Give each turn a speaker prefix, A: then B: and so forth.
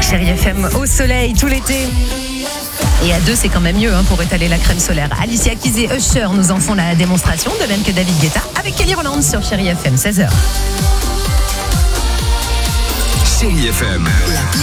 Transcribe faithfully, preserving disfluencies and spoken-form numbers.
A: Chérie F M au soleil tout l'été. Et à deux, c'est quand même mieux hein, pour étaler la crème solaire. Alicia Keys et Usher nous en font la démonstration, de même que David Guetta avec Kelly Rowland sur Chérie F M, seize heures.
B: Chérie F M.